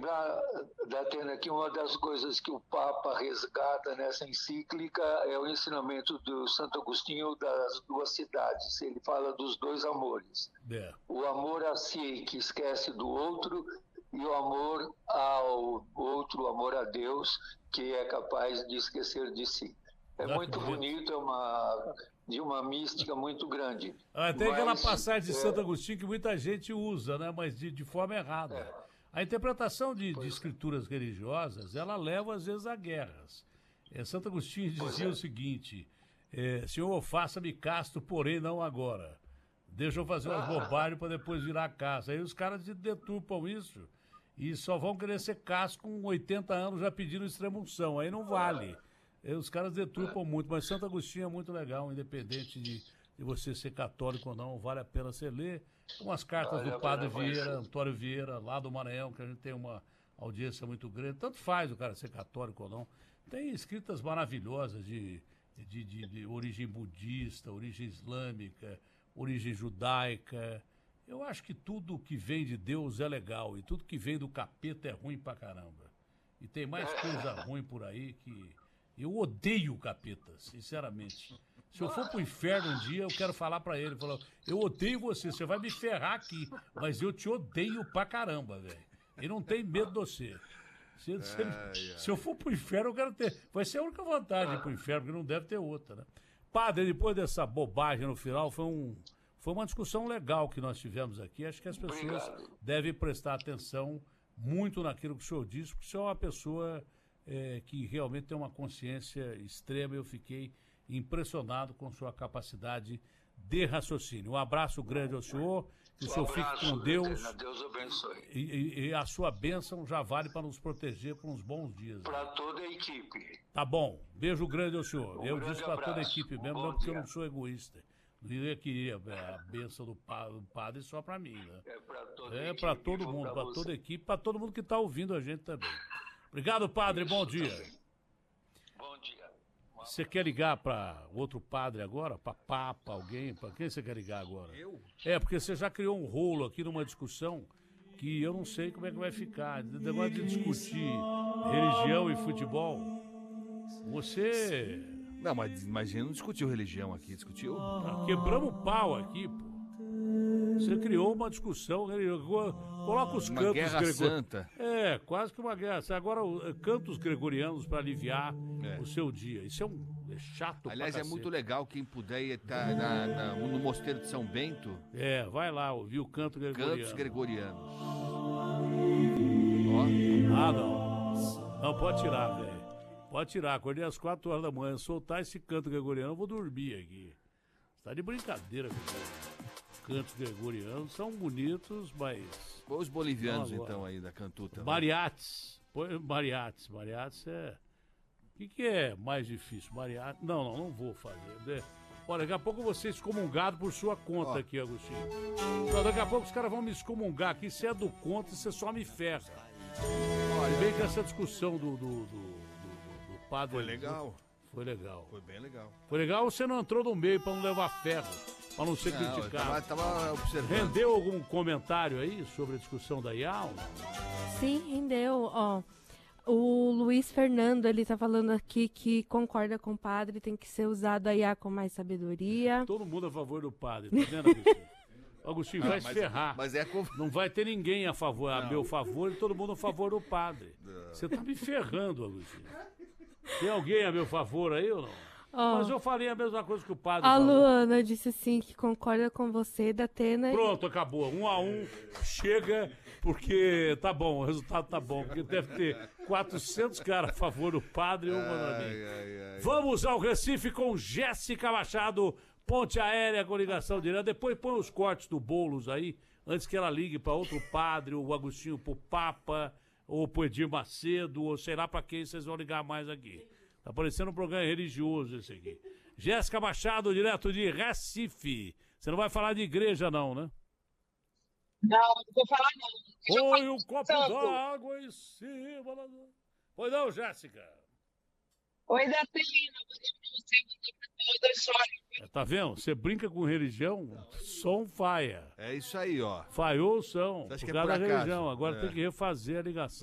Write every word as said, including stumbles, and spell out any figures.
lembrar, Datena, que uma das coisas que o Papa resgata nessa encíclica é o ensinamento do Santo Agostinho das duas cidades. Ele fala dos dois amores. É. O amor a si, que esquece do outro, e o amor ao outro, o amor a Deus, que é capaz de esquecer de si. É ah, muito bonito, é uma, de uma mística muito grande. Ah, tem mas, aquela passagem de é... Santo Agostinho que muita gente usa, né? Mas de, de forma errada. É. A interpretação de, de escrituras religiosas, ela leva às vezes a guerras. É, Santo Agostinho dizia é. o seguinte, é, Senhor, faça-me casto, porém não agora. Deixa eu fazer umas bobagens para depois virar casto. Aí os caras deturpam isso e só vão querer ser casto com oitenta anos já pedindo extrema-unção. Aí não vale. Aí os caras deturpam muito, mas Santo Agostinho é muito legal, independente de, de você ser católico ou não, vale a pena você ler. Umas cartas do Padre Vieira, Antônio Vieira, lá do Maranhão, que a gente tem uma audiência muito grande. Tanto faz o cara ser católico ou não. Tem escritas maravilhosas de, de, de, de origem budista, origem islâmica, origem judaica. Eu acho que tudo que vem de Deus é legal e tudo que vem do capeta é ruim pra caramba. E tem mais coisa ruim por aí que... Eu odeio o capeta, sinceramente. Se eu for pro inferno um dia, eu quero falar pra ele, falar, eu odeio você, você vai me ferrar aqui, mas eu te odeio pra caramba, velho. E não tem medo de você. Se, se, ele, se eu for pro inferno, eu quero ter... Vai ser a única vantagem pro inferno, porque não deve ter outra, né? Padre, depois dessa bobagem no final, foi, um, foi uma discussão legal que nós tivemos aqui. Acho que as pessoas devem prestar atenção muito naquilo que o senhor disse, porque o senhor é uma pessoa... É, que realmente tem uma consciência extrema. Eu fiquei impressionado com sua capacidade de raciocínio. Um abraço grande ao senhor, que um o senhor abraço, fique com Deus. Deus abençoe. E, e, e a sua bênção já vale para nos proteger por uns bons dias. Para toda a equipe. Tá bom, beijo grande ao senhor. Um eu disse para toda a equipe mesmo, um não porque dia. eu não sou egoísta. Eu queria a bênção do padre só para mim, né? É para toda é para todo mundo, para toda a equipe, para todo mundo que está ouvindo a gente também. Obrigado, padre. Bom dia. Bom dia. Você quer ligar para outro padre agora? Para Papa, alguém? Para quem você quer ligar agora? Eu? É, porque você já criou um rolo aqui numa discussão que eu não sei como é que vai ficar. Negócio de discutir religião e futebol. Você... Não, mas imagina, não discutiu religião aqui, discutiu... Ah, quebramos o pau aqui, pô. Você criou uma discussão, coloca os uma cantos guerra gregorianos. santa. É, quase que uma guerra. Agora, cantos gregorianos para aliviar é. o seu dia. Isso é, um, é chato. Aliás, pra é muito legal quem puder estar na, na, no Mosteiro de São Bento. É, vai lá ouvir o canto gregoriano. Cantos gregorianos. Ó. Ah, não. Não, pode tirar, velho. Pode tirar. Acordei às quatro horas da manhã. Soltar esse canto gregoriano, eu vou dormir aqui. Você tá de brincadeira, velho. Cantos gregorianos são bonitos, mas... Os bolivianos, então, aí da cantuta. Mariates. Mariates. Mariates é... O que, que é mais difícil? Mariates... Não, não, não vou fazer. Né? Olha, daqui a pouco eu vou ser excomungado por sua conta Ó. aqui, Agostinho. Então, daqui a pouco os caras vão me excomungar aqui. Se é do conta, você só me ferra. Olha, vem com essa discussão do, do, do, do, do padre... Foi legal. Foi legal. Foi bem legal. Foi legal, você não entrou no meio pra não levar ferro. Pra não ser não, criticado. Tava, tava observando. Rendeu algum comentário aí sobre a discussão da I A? Sim, rendeu. Ó, o Luiz Fernando, ele tá falando aqui que concorda com o padre, tem que ser usado a I A com mais sabedoria. Todo mundo a favor do padre, tá vendo, Agostinho? Agostinho, ah, vai se ferrar. Mas é com... Não vai ter ninguém a favor, a não. meu favor, e todo mundo a favor do padre. Não. Você tá me ferrando, Agostinho. Tem alguém a meu favor aí ou não? Oh. Mas eu falei a mesma coisa que o padre A falou. Luana disse assim que concorda com você, Datena. Pronto, acabou. Um a um, chega, porque tá bom, o resultado tá bom. Porque deve ter quatrocentos caras a favor do padre e um contra mim. Vamos ao Recife com Jéssica Machado, ponte aérea com ligação direta. Depois põe os cortes do Boulos aí, antes que ela ligue para outro padre, o Agostinho pro Papa, ou pro Edir Macedo, ou sei lá para quem vocês vão ligar mais aqui. Tá parecendo um programa religioso esse aqui. Jéssica Machado, direto de Recife. Você não vai falar de igreja, não, né? Não, não vou falar não. Põe um copo d'água em cima. Da... Pois não, Jéssica? Oi, Datena. É, tá vendo? Você brinca com religião, som falha. É isso aí, ó. Falhou o som, Você acha por que é causa por da acaso? religião. Agora É. tem que refazer a ligação.